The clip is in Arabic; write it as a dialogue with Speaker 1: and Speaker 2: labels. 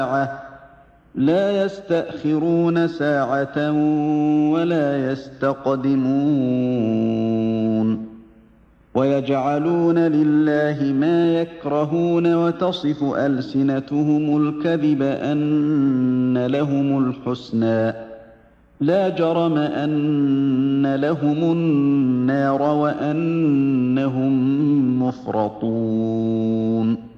Speaker 1: لا يستأخرون ساعة ولا يستقدمون ويجعلون لله ما يكرهون وتصف ألسنتهم الكذب أن لهم الحسنى لا جرم أن لهم النار وأنهم مفرطون